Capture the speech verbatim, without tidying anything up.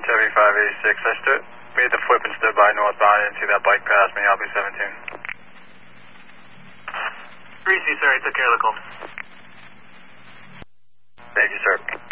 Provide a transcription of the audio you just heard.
seventy-five eighty-six. I stood, made the flip and stood by northbound. I didn't see that bike pass me. I'll be seventeen. Greasy, sir. I took care of the call. Thank you, sir.